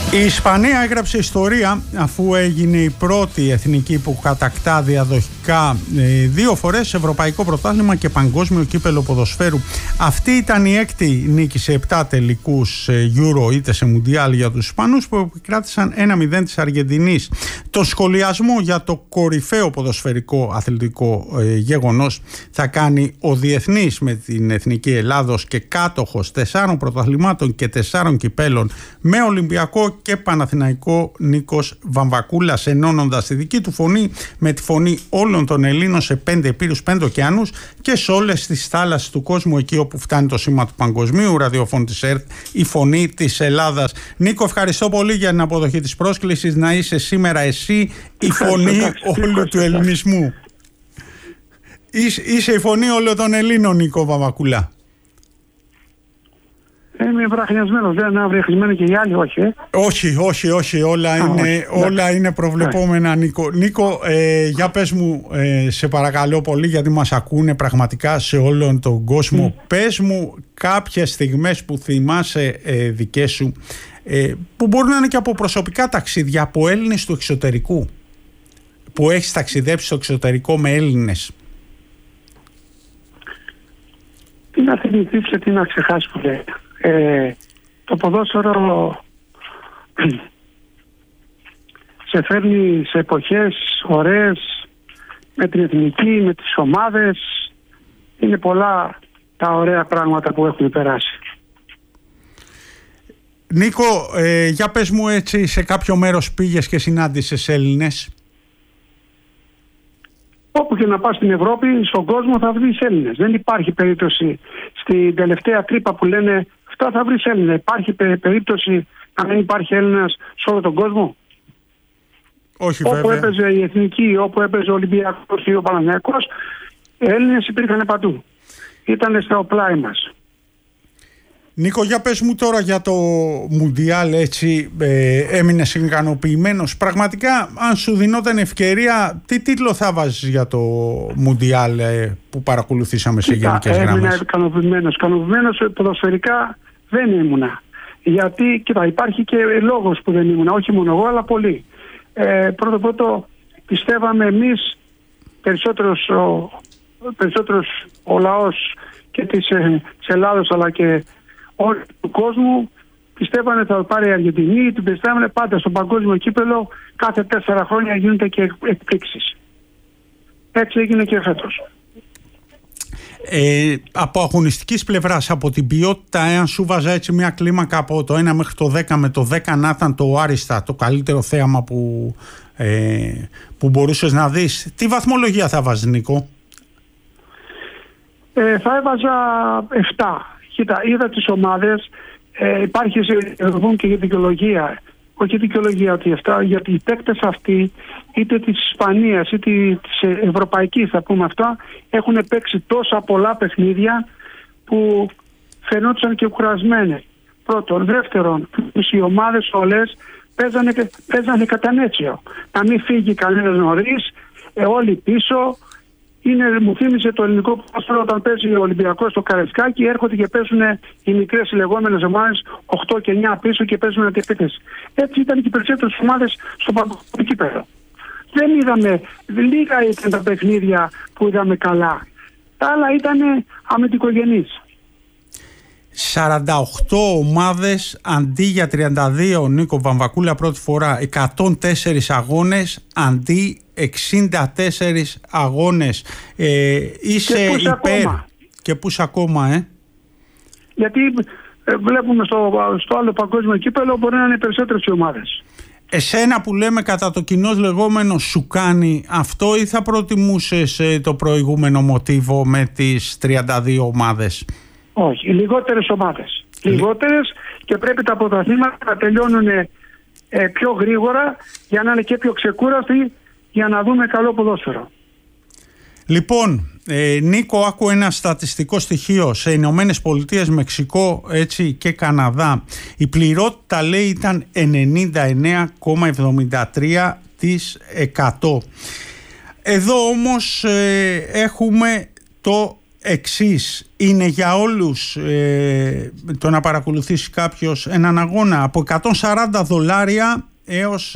Η Ισπανία έγραψε ιστορία αφού έγινε η πρώτη εθνική που κατακτά διαδοχικά 2 φορές ευρωπαϊκό πρωτάθλημα και παγκόσμιο κύπελο ποδοσφαίρου. Αυτή ήταν η έκτη νίκη σε 7 τελικούς Euro είτε σε Μουντιάλ για τους Ισπανούς που επικράτησαν 1-0 της Αργεντινής. Το σχολιασμό για το κορυφαίο ποδοσφαιρικό αθλητικό γεγονός θα κάνει ο διεθνής με την Εθνική Ελλάδος και κάτοχος 4 πρωταθλημάτων και 4 κυπέλων με Ολυμπιακό και Παναθηναϊκό Νίκος Βαμβακούλας, ενώνοντας τη δική του φωνή με τη φωνή όλων των Ελλήνων σε 5 ηπείρους, 5 ωκεανούς και σε όλες τις θάλασσες του κόσμου, εκεί όπου φτάνει το σήμα του παγκοσμίου ραδιοφώνου της ΕΡΤ, η φωνή της Ελλάδας. Νίκο, ευχαριστώ πολύ για την αποδοχή της πρόσκλησης. Να είσαι σήμερα εσύ η φωνή όλου του ελληνισμού. Είσαι η φωνή όλων των Ελλήνων, Νίκο Βαμβακούλα. Είμαι βραχνιασμένος, δεν είναι βραχνιασμένοι και οι άλλοι, όχι. Όχι, όλα είναι προβλεπόμενα, Νίκο. Νίκο, για πες μου, σε παρακαλώ πολύ, γιατί μας ακούνε πραγματικά σε όλον τον κόσμο. Πες μου κάποιες στιγμές που θυμάσαι δικές σου, που μπορούν να είναι και από προσωπικά ταξίδια, από Έλληνες του εξωτερικού, που έχεις ταξιδέψει στο εξωτερικό με Έλληνες. Τι να θυμηθείς και τι να ξεχάσεις που λέει. Το ποδόσφαιρο σε φέρνει σε εποχές ωραίες, με την εθνική, με τις ομάδες. Είναι πολλά τα ωραία πράγματα που έχουν περάσει. Νίκο, για πες μου έτσι, σε κάποιο μέρος πήγες και συνάντησες Έλληνες? Όπου και να πας στην Ευρώπη, στον κόσμο θα βρεις Έλληνες. Δεν υπάρχει περίπτωση στην τελευταία τρύπα που λένε αυτά θα βρεις Έλληνες. Υπάρχει περίπτωση να μην υπάρχει Έλληνας σε όλο τον κόσμο? Όχι, όπου βέβαια. Έπαιζε η Εθνική, όπου έπαιζε ο Ολυμπιακός ή ο Παναθηναϊκός, Έλληνες υπήρχαν παντού. Ήταν στα πλάι μας. Νίκο, για πες μου τώρα για το Μουντιάλ, έτσι έμεινες ικανοποιημένος? Πραγματικά, αν σου δινόταν ευκαιρία, τι τίτλο θα βάζεις για το Μουντιάλ που παρακολουθήσαμε σε γενικές γραμμές? Έμεινα ικανοποιημένος ποδοσφαιρικά δεν ήμουνα. Γιατί, κοίτα, υπάρχει και λόγος που δεν ήμουνα, όχι μόνο εγώ, αλλά πολλοί. Πρώτο, πιστεύαμε εμείς, περισσότερος ο λαός και της Ελλάδος, αλλά και όλου του κόσμου, πιστεύανε θα πάρει η Αργεντινή, την πιστεύανε πάντα στο παγκόσμιο κύπελο, κάθε 4 χρόνια γίνονται και εκπλήξεις. Έτσι έγινε και φέτος. Από αγωνιστικής πλευράς, από την ποιότητα, εάν σου βάζα έτσι μια κλίμακα από το 1 μέχρι το 10, με το 10 να ήταν το άριστα, το καλύτερο θέαμα που μπορούσες να δεις, τι βαθμολογία θα βάζεις, Νίκο? Θα έβαζα 7. Κοίτα, είδα τις ομάδες, υπάρχει και η δικαιολογία. Όχι η δικαιολογία ότι αυτά, γιατί οι παίκτες αυτοί, είτε της Ισπανίας είτε της Ευρωπαϊκής, θα πούμε αυτά, έχουν παίξει τόσα πολλά παιχνίδια που φαινόντουσαν και κουρασμένοι. Πρώτον. Δεύτερον, οι ομάδες όλες παίζανε κατανέτσιο. Να μην φύγει κανένας νωρίς, όλοι πίσω. Μου θύμισε το ελληνικό ποδόσφαιρο όταν παίζει ο Ολυμπιακός στο Καραϊσκάκι, έρχονται και παίζουν οι μικρές λεγόμενες ομάδες 8 και 9 πίσω και παίζουν αντιπίθεση. Έτσι ήταν και οι περισσότερες ομάδες στο παγκόσμιο κύπελλο. Δεν είδαμε, λίγα ήταν τα παιχνίδια που είδαμε καλά. Τα άλλα ήταν αμυντικογενείς. 48 ομάδες αντί για 32, Νίκο Βαμβακούλα, πρώτη φορά. 104 αγώνες αντί 64 αγώνες. Είσαι και πούς υπέρ ακόμα. Και πούς ακόμα, Γιατί βλέπουμε στο άλλο παγκόσμιο κύπελλο μπορεί να είναι περισσότερες οι ομάδες. Εσένα που λέμε κατά το κοινό λεγόμενο σου κάνει αυτό, ή θα προτιμούσες το προηγούμενο μοτίβο με τις 32 ομάδες? Όχι, λιγότερες ομάδες. Λιγότερες, και πρέπει τα πρωταθλήματα να τελειώνουν πιο γρήγορα για να είναι και πιο ξεκούραστοι, για να δούμε καλό ποδόσφαιρο. Λοιπόν, Νίκο, άκου ένα στατιστικό στοιχείο. Σε Ηνωμένες Πολιτείες, Μεξικό, έτσι, και Καναδά, η πληρότητα, λέει, ήταν 99,73%. Εδώ όμως έχουμε το εξής, είναι για όλους το να παρακολουθήσει κάποιος έναν αγώνα από $140 έως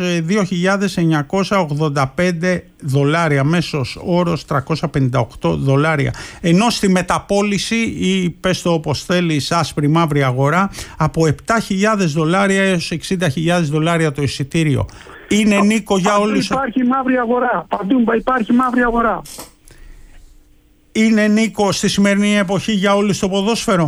$2.985, μέσος όρος $358, ενώ στη μεταπώληση ή πες το όπως θέλεις άσπρη μαύρη αγορά από $7.000 έως $60.000 το εισιτήριο. Είναι, Νίκο, για όλους? Υπάρχει μαύρη αγορά, παντού υπάρχει μαύρη αγορά. Είναι, Νίκο, στη σημερινή εποχή για όλους το ποδόσφαιρο?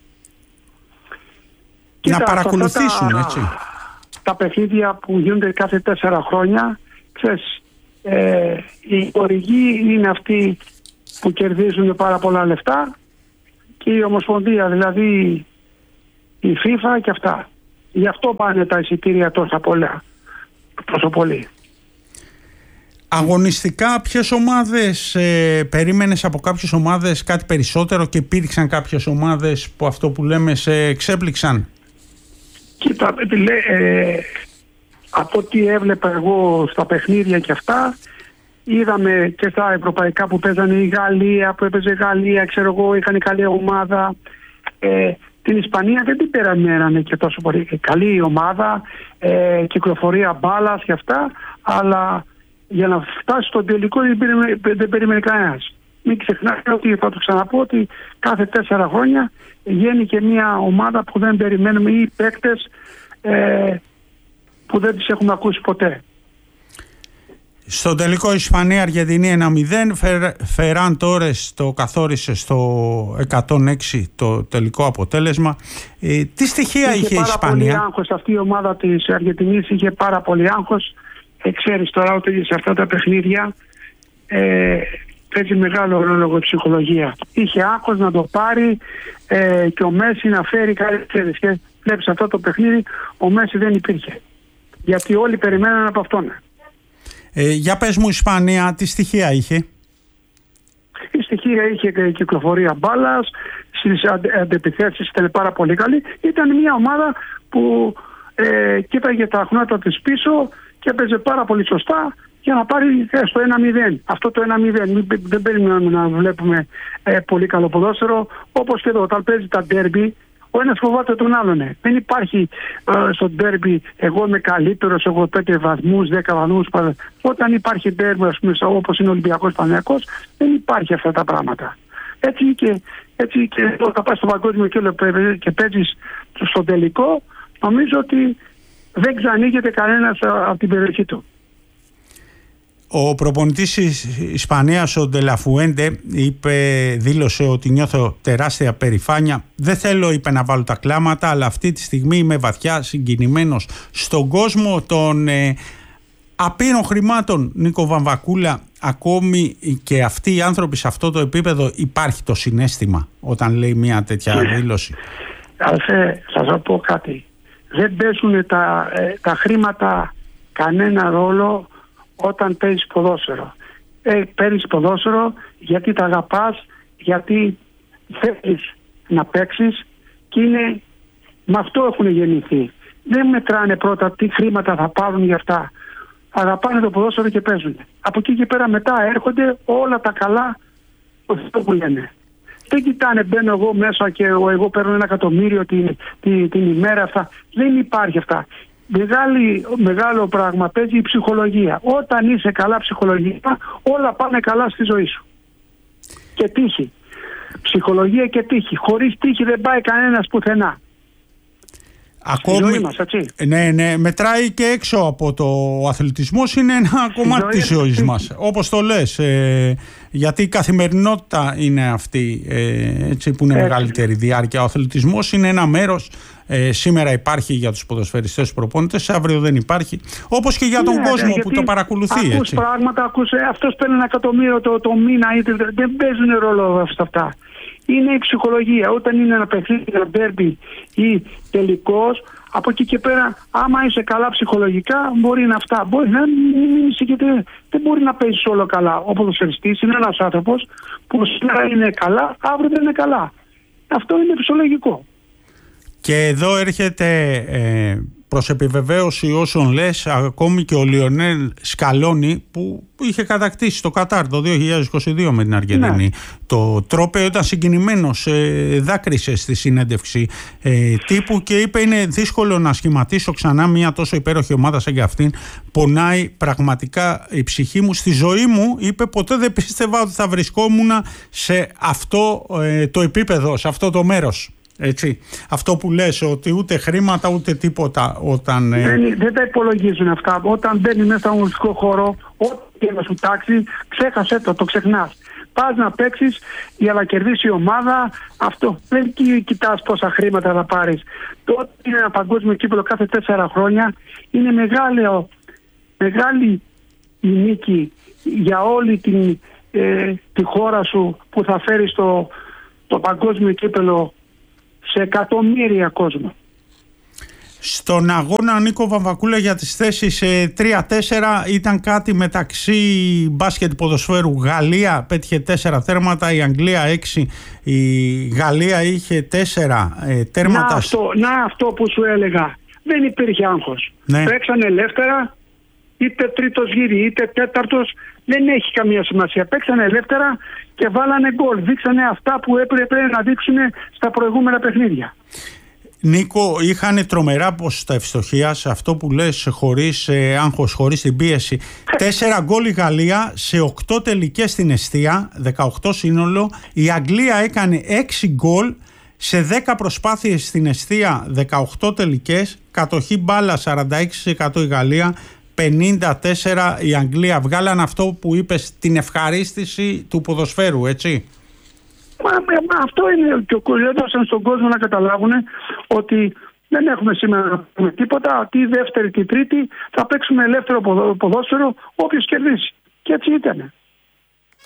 Κοίτα, να παρακολουθήσουν, έτσι. Τα παιχνίδια που γίνονται κάθε 4 χρόνια, ξέρεις, οι χορηγοί είναι αυτοί που κερδίζουν πάρα πολλά λεφτά και η Ομοσπονδία, δηλαδή η FIFA και αυτά. Γι' αυτό πάνε τα εισιτήρια τόσο πολύ. Αγωνιστικά, ποιες ομάδες περίμενες από κάποιες ομάδες κάτι περισσότερο και υπήρξαν κάποιες ομάδες που αυτό που λέμε σε εξέπληξαν? Κοίτα, από ό,τι έβλεπα εγώ στα παιχνίδια και αυτά, είδαμε και στα ευρωπαϊκά που παίζανε η Γαλλία, που έπαιζε Γαλλία, ξέρω εγώ, είχαν καλή ομάδα. Την Ισπανία δεν την περιμένανε και τόσο πολύ. Καλή ομάδα, κυκλοφορία μπάλας και αυτά, αλλά για να φτάσει στον τελικό δεν περίμενε κανένας. Μην ξεχνάτε ότι, θα το ξαναπώ, ότι κάθε 4 χρόνια βγαίνει και μια ομάδα που δεν περιμένουμε ή παίκτες που δεν τις έχουμε ακούσει ποτέ. Στο τελικό Ισπανία-Αργεντινή 1-0, Φεράν Τόρες το καθόρισε στο 106 το τελικό αποτέλεσμα. Τι στοιχεία είχε η Ισπανία? Είχε πάρα πολύ άγχος αυτή η ομάδα της Αργεντινής, είχε πάρα πολύ άγχος. Ξέρεις τώρα ότι σε αυτά τα παιχνίδια παίζει μεγάλο ρόλο η ψυχολογία. Είχε άγχος να το πάρει και ο Μέση να φέρει καλύτερες. Και βλέπεις αυτό το παιχνίδι, ο Μέση δεν υπήρχε. Γιατί όλοι περιμέναν από αυτόν. Για πες μου, η Ισπανία τι στοιχεία είχε? Η στοιχεία είχε κυκλοφορία μπάλας, στις αντεπιθέσεις ήταν πάρα πολύ καλή. Ήταν μια ομάδα που κοίταγε τα χνότα της πίσω και έπαιζε πάρα πολύ σωστά για να πάρει στο 1-0. Αυτό το 1-0 δεν περιμένουμε να βλέπουμε πολύ καλό ποδόσφαιρο. Όπως και εδώ, όταν παίζει τα ντέρμπι, ο ένας φοβάται τον άλλον. Δεν υπάρχει στο ντέρμπι εγώ είμαι καλύτερος, εγώ 5 βαθμούς, 10 βαθμούς. Όταν υπάρχει ντέρμπι, ας πούμε, όπως είναι ο Ολυμπιακός Παναθηναϊκός, δεν υπάρχει αυτά τα πράγματα. Έτσι και όταν πας στο παγκόσμιο και παίζεις στο τελικό, νομίζω ότι δεν ξανοίγεται κανένας από την περιοχή του. Ο προπονητής της Ισπανίας, ο Ντελαφουέντε, δήλωσε ότι νιώθω τεράστια περηφάνεια. Δεν θέλω, είπε, να βάλω τα κλάματα, αλλά αυτή τη στιγμή είμαι βαθιά συγκινημένος. Στον κόσμο των απείρων χρημάτων, Νίκο Βαμβακούλα, ακόμη και αυτοί οι άνθρωποι σε αυτό το επίπεδο υπάρχει το συναίσθημα όταν λέει μια τέτοια δήλωση? Θα σας πω κάτι. Δεν παίζουν τα χρήματα κανένα ρόλο όταν παίζεις ποδόσφαιρο. Παίζεις ποδόσφαιρο γιατί τα αγαπάς, γιατί θέλεις να παίξεις και με αυτό έχουν γεννηθεί. Δεν μετράνε πρώτα τι χρήματα θα πάρουν για αυτά. Αγαπάνε το ποδόσφαιρο και παίζουν. Από εκεί και πέρα μετά έρχονται όλα τα καλά που λένε. Δεν κοιτάνε, μπαίνω εγώ μέσα και εγώ παίρνω 1 εκατομμύριο την ημέρα αυτά. Δεν υπάρχει αυτά. Μεγάλο πράγμα παίζει η ψυχολογία. Όταν είσαι καλά ψυχολογικά, όλα πάνε καλά στη ζωή σου. Και τύχη. Ψυχολογία και τύχη. Χωρίς τύχη δεν πάει κανένας πουθενά. Ακόμη, στη ζωή μας, έτσι. Ναι, μετράει και έξω από το αθλητισμός, είναι ένα κομμάτι της ζωής μας, όπως το λες, γιατί η καθημερινότητα είναι αυτή, έτσι, που είναι μεγαλύτερη διάρκεια. Ο αθλητισμός είναι ένα μέρος, σήμερα υπάρχει για τους ποδοσφαιριστές, τους προπονητές, αύριο δεν υπάρχει, όπως και για τον κόσμο που το παρακολουθεί. Ακούς πράγματα, αυτός παίρνει 1 εκατομμύριο το μήνα, δεν παίζουν ρόλο αυτά. Είναι η ψυχολογία. Όταν είναι ένα παιχνίδι, ένα ντέρμπι ή τελικός, από εκεί και πέρα, άμα είσαι καλά ψυχολογικά, μπορεί να αυτά. Μπορεί να μην είσαι και δεν μπορεί να παίζει όλο καλά. Ο ποδοσφαιριστής είναι ένας άνθρωπος που σήμερα είναι καλά, αύριο δεν είναι καλά. Αυτό είναι φυσιολογικό. Και εδώ έρχεται προς επιβεβαίωση όσων λες, ακόμη και ο Λιονέλ Σκαλόνι που είχε κατακτήσει το Κατάρ το 2022 με την Αργεντινή. Το τρόπαιο ήταν συγκινημένος, δάκρυσε στη συνέντευξη τύπου και είπε είναι δύσκολο να σχηματίσω ξανά μια τόσο υπέροχη ομάδα σαν και αυτήν. Πονάει πραγματικά η ψυχή μου. Στη ζωή μου, είπε, ποτέ δεν πίστευα ότι θα βρισκόμουν σε αυτό το επίπεδο, σε αυτό το μέρος. Έτσι. Αυτό που λες, ότι ούτε χρήματα ούτε τίποτα όταν... Δεν τα υπολογίζουν αυτά. Όταν μπαίνει μέσα στον αγωνιστικό χώρο, ό,τι να σου τάξει, ξέχασε το ξεχνάς. Πας να παίξεις για να κερδίσει η ομάδα, αυτό. Δεν κοιτάς πόσα χρήματα θα πάρεις. Τότε είναι ένα παγκόσμιο κύπελλο κάθε 4 χρόνια. Είναι μεγάλη η νίκη για όλη τη χώρα σου που θα φέρει το παγκόσμιο κύπελλο σε εκατομμύρια κόσμο. Στον αγώνα Νίκο Βαμβακούλα για τις θέσεις 3-4 ήταν κάτι μεταξύ μπάσκετ ποδοσφαίρου. Γαλλία πέτυχε 4 τέρματα, η Αγγλία 6, η Γαλλία είχε 4 τέρματα. Να αυτό που σου έλεγα. Δεν υπήρχε άγχος. Ναι. Παίξανε ελεύθερα, είτε τρίτος γύρι είτε τέταρτος, δεν έχει καμία σημασία. Παίξανε ελεύθερα και βάλανε γκολ. Δείξανε αυτά που έπρεπε να δείξουν στα προηγούμενα παιχνίδια. Νίκο, είχαν τρομερά ποσοστά ευστοχίας, αυτό που λες, χωρίς άγχος, χωρίς την πίεση. 4 γκολ η Γαλλία σε 8 τελικές στην εστία, 18 σύνολο. Η Αγγλία έκανε 6 γκολ σε 10 προσπάθειες στην εστία, 18 τελικές. Κατοχή μπάλα 46% η Γαλλία, 54 η Αγγλία. Βγάλαν αυτό που είπες, την ευχαρίστηση του ποδοσφαίρου, έτσι. Αυτό είναι και έδωσαν στον κόσμο να καταλάβουν ότι δεν έχουμε σήμερα να πούμε τίποτα. Τη δεύτερη, τη τρίτη θα παίξουμε ελεύθερο ποδόσφαιρο όποιος κερδίσει. Και έτσι ήταν.